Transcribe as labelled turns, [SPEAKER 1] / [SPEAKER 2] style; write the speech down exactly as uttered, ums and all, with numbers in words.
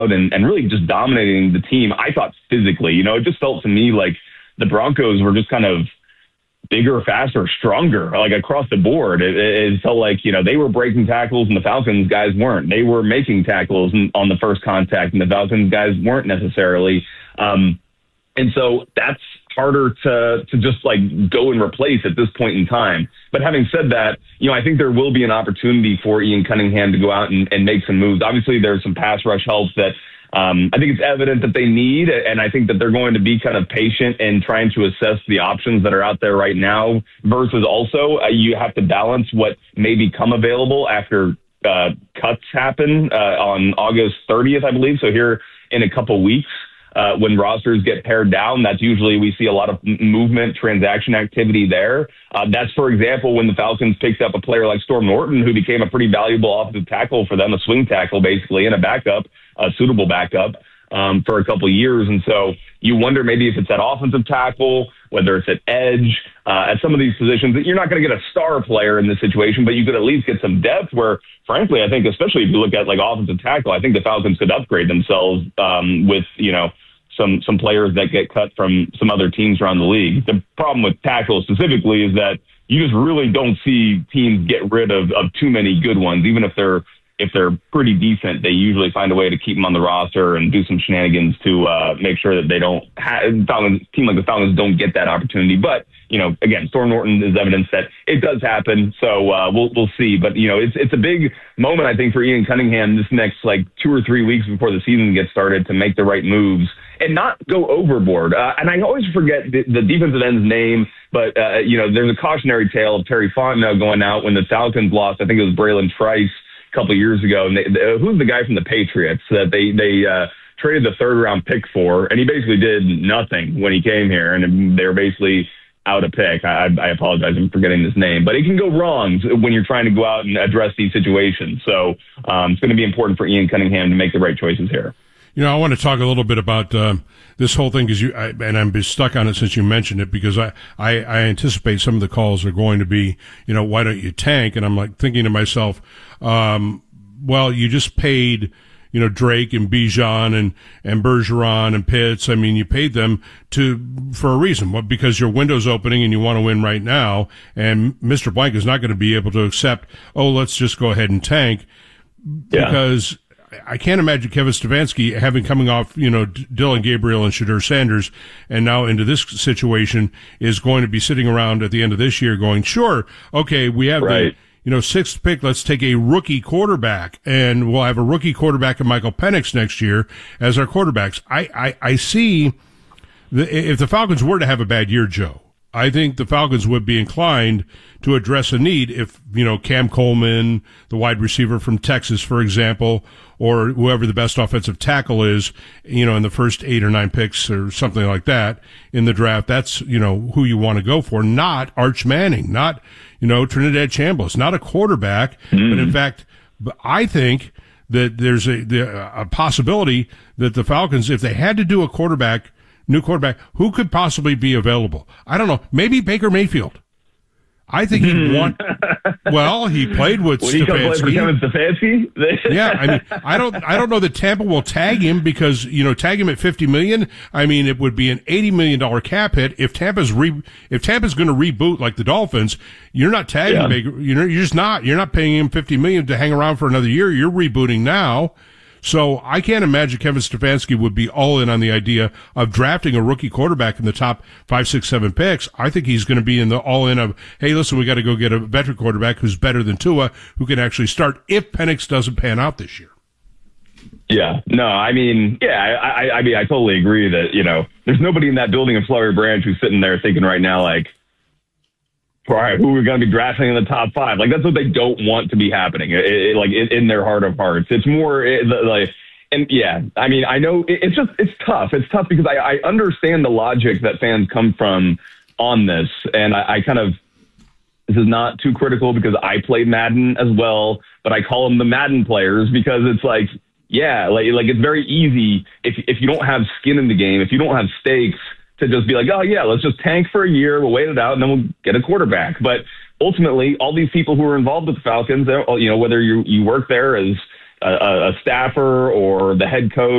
[SPEAKER 1] and, and really just dominating the team. I thought physically, you know, it just felt to me like the Broncos were just kind of bigger, faster, stronger, like across the board. It, it felt like, you know, they were breaking tackles and the Falcons guys weren't. They were making tackles on the first contact and the Falcons guys weren't necessarily. Um, and so that's harder to to just like go and replace at this point in time. But having said that, you know, I think there will be an opportunity for Ian Cunningham to go out and, and make some moves. Obviously, there's some pass rush help that um, I think it's evident that they need, and I think that they're going to be kind of patient in trying to assess the options that are out there right now versus also uh, you have to balance what may become available after uh, cuts happen uh, on August thirtieth, I believe. So here in a couple weeks. Uh, when rosters get pared down, that's usually we see a lot of movement, transaction activity there. Uh, that's, for example, when the Falcons picked up a player like Storm Norton, who became a pretty valuable offensive tackle for them, a swing tackle basically, and a backup, a suitable backup um, for a couple of years. And so you wonder maybe if it's at offensive tackle, whether it's at edge, uh, at some of these positions that you're not going to get a star player in this situation, but you could at least get some depth where, frankly, I think, especially if you look at like offensive tackle, I think the Falcons could upgrade themselves um, with, you know, some some players that get cut from some other teams around the league. The problem with tackle specifically is that you just really don't see teams get rid of, of too many good ones. Even if they're if they're pretty decent, they usually find a way to keep them on the roster and do some shenanigans to uh, make sure that they don't have Falcons, team like the Falcons don't get that opportunity. But, you know, again, Storm Norton is evidence that it does happen. So uh, we'll we'll see. But, you know, it's it's a big moment, I think, for Ian Cunningham this next like two or three weeks before the season gets started to make the right moves and not go overboard. Uh, and I always forget the, the defensive end's name, but, uh, you know, there's a cautionary tale of Terry Fontenot going out when the Falcons lost. I think it was Braylon Trice a couple of years ago. And they, the, who's the guy from the Patriots that they, they uh, traded the third round pick for? And he basically did nothing when he came here. And they were basically out of pick. I, I apologize. I'm forgetting his name, but it can go wrong when you're trying to go out and address these situations. So um, it's going to be important for Ian Cunningham to make the right choices here.
[SPEAKER 2] You know, I want to talk a little bit about uh, this whole thing because you, I, and I'm been stuck on it since you mentioned it because I, I, I anticipate some of the calls are going to be, you know, why don't you tank? And I'm like thinking to myself, um, well, you just paid, you know, Drake and Bijan and, and Bergeron and Pitts. I mean, you paid them to, for a reason. What, because your window's opening and you want to win right now. And Mister Blank is not going to be able to accept, oh, let's just go ahead and tank
[SPEAKER 1] yeah.
[SPEAKER 2] because I can't imagine Kevin Stefanski having coming off, you know, Dylan Gabriel and Shedeur Sanders and now into this situation is going to be sitting around at the end of this year going, sure, okay, we have
[SPEAKER 1] right.
[SPEAKER 2] the, you know, sixth pick. Let's take a rookie quarterback and we'll have a rookie quarterback in Michael Penix next year as our quarterbacks. I, I, I see the, if the Falcons were to have a bad year, Joe, I think the Falcons would be inclined to address a need if, you know, Cam Coleman, the wide receiver from Texas, for example, or whoever the best offensive tackle is, you know, in the first eight or nine picks or something like that in the draft. That's, you know, who you want to go for, not Arch Manning, not, you know, Trinidad Chambliss, not a quarterback. Mm. But in fact, I think that there's a, a possibility that the Falcons, if they had to do a quarterback, new quarterback, who could possibly be available? I don't know. Maybe Baker Mayfield. I think he'd want. Well, he played with
[SPEAKER 1] Would he come play for Kevin Stefanski?
[SPEAKER 2] Yeah, I mean, I don't, I don't know that Tampa will tag him because you know, tag him at fifty million. I mean, it would be an eighty million dollar cap hit if Tampa's re, if Tampa's going to reboot like the Dolphins. You're not tagging
[SPEAKER 1] yeah.
[SPEAKER 2] Baker. You know, you're just not. You're not paying him fifty million to hang around for another year. You're rebooting now. So I can't imagine Kevin Stefanski would be all in on the idea of drafting a rookie quarterback in the top five, six, seven picks. I think he's going to be in the all in of, hey, listen, we got to go get a veteran quarterback who's better than Tua, who can actually start if Penix doesn't pan out this year.
[SPEAKER 1] Yeah, no, I mean, yeah, I, I, I mean, I totally agree that, you know, there's nobody in that building in Flowery Branch who's sitting there thinking right now, like, all right, who are we going to be drafting in the top five? Like, that's what they don't want to be happening, it, it, like, in, in their heart of hearts. It's more, it, like, and yeah, I mean, I know it, it's just, it's tough. It's tough because I, I understand the logic that fans come from on this. And I, I kind of, this is not too critical because I played Madden as well, but I call them the Madden players because it's like, yeah, like, like it's very easy if if you don't have skin in the game, if you don't have stakes, to just be like, oh, yeah, let's just tank for a year. We'll wait it out, and then we'll get a quarterback. But ultimately, all these people who are involved with the Falcons, you know, whether you, you work there as a, a staffer or the head coach